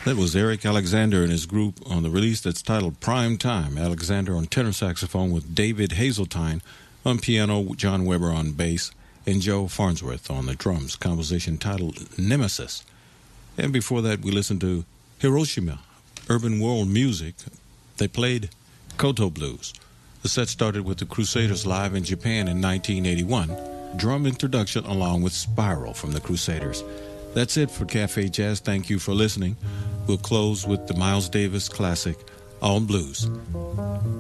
That was Eric Alexander and his group on the release that's titled Prime Time. Alexander on tenor saxophone with David Hazeltine on piano, John Weber on bass, and Joe Farnsworth on the drums. Composition titled Nemesis. And before that, we listened to Hiroshima, Urban World Music. They played Koto Blues. The set started with the Crusaders live in Japan in 1981. Drum introduction along with Spiral from the Crusaders. That's it for Cafe Jazz. Thank you for listening. We'll close with the Miles Davis classic, All Blues.